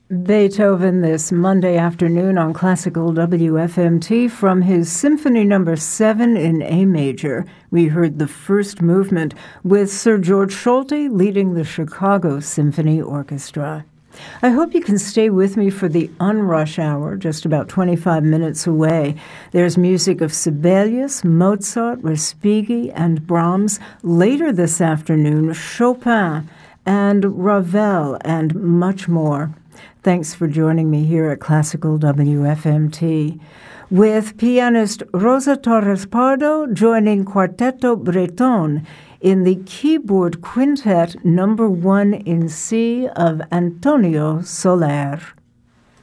Beethoven this Monday afternoon on Classical WFMT from his Symphony No. 7 in A major. We heard the first movement with Sir George Solti leading the Chicago Symphony Orchestra. I hope you can stay with me for the Unrush Hour, just about 25 minutes away. There's music of Sibelius, Mozart, Respighi, and Brahms. Later this afternoon, Chopin and Ravel and much more. Thanks for joining me here at Classical WFMT. With pianist Rosa Torres Pardo joining Quartetto Breton in the keyboard quintet No. 1 in C of Antonio Soler.